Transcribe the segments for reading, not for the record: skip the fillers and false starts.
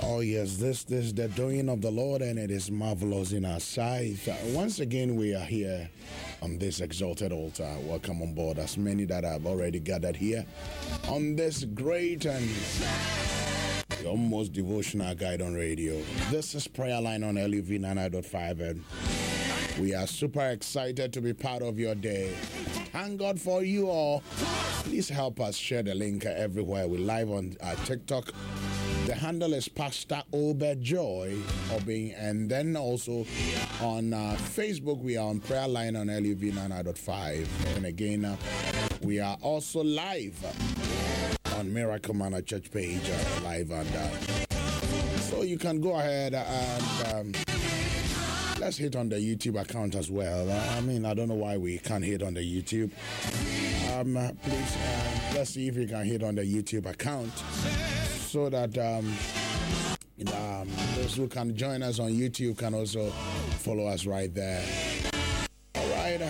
Oh yes, this is the doing of the Lord, and it is marvelous in our sight. Once again, we are here on this exalted altar. Welcome on board, as many that have already gathered here on this great and your most devotional guide on radio. This is Prayer Line on LUV 99.5, and we are super excited to be part of your day. Thank God for you all. Please help us share the link everywhere. We're live on TikTok. The handle is Pastor Obed Joy Obing, and then also on Facebook we are on Prayer Line on LUV 99.5, and again we are also live on Miracle Manor Church page live, and so you can go ahead and let's hit on the YouTube account as well. I don't know why we can't hit on the YouTube. Please let's see if we can hit on the YouTube account, so that those who can join us on YouTube can also follow us right there. All right.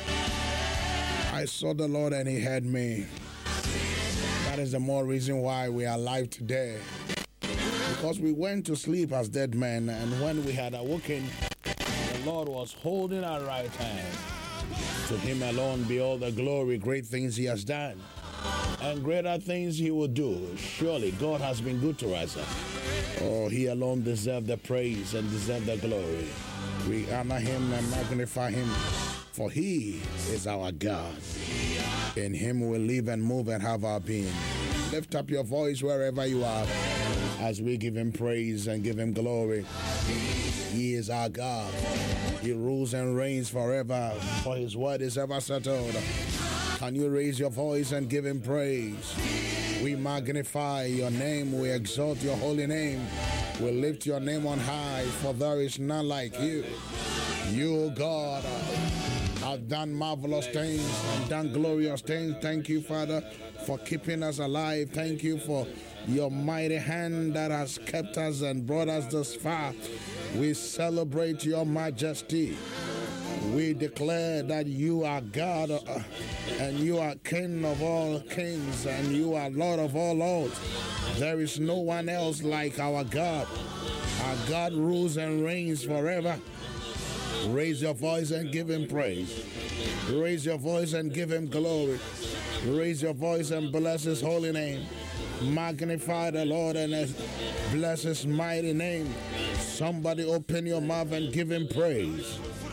I saw the Lord and He heard me. That is the more reason why we are alive today. Because we went to sleep as dead men, and when we had awoken, the Lord was holding our right hand. To Him alone be all the glory, great things He has done, and greater things He will do. Surely God has been good to us. Oh, He alone deserves the praise and deserves the glory. We honor Him and magnify Him, for He is our God. In Him we live and move and have our being. Lift up your voice wherever you are as we give Him praise and give Him glory. He is our God. He rules and reigns forever, for His word is ever settled. Can you raise your voice and give Him praise? We magnify your name. We exalt your holy name. We lift your name on high, for there is none like you. You, God, have done marvelous things and done glorious things. Thank you, Father, for keeping us alive. Thank you for your mighty hand that has kept us and brought us this far. We celebrate your majesty. We declare that you are God, and you are King of all kings, and you are Lord of all lords. There is no one else like our God. Our God rules and reigns forever. Raise your voice and give Him praise. Raise your voice and give Him glory. Raise your voice and bless His holy name. Magnify the Lord and bless His mighty name. Somebody open your mouth and give Him praise.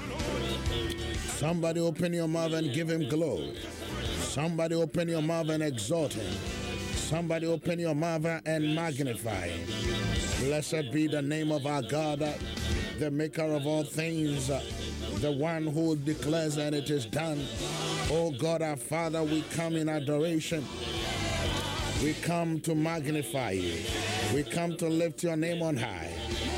Somebody open your mouth and give Him glory. Somebody open your mouth and exalt Him. Somebody open your mouth and magnify Him. Blessed be the name of our God, the maker of all things, the one who declares and it is done. Oh God, our Father, we come in adoration. We come to magnify You. We come to lift Your name on high.